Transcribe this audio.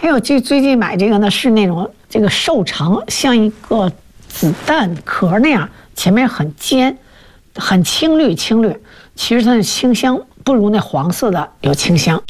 还有最近买这个呢，是那种这个瘦长，像一个子弹壳那样，前面很尖，很青绿。其实它的清香不如那黄色的有清香。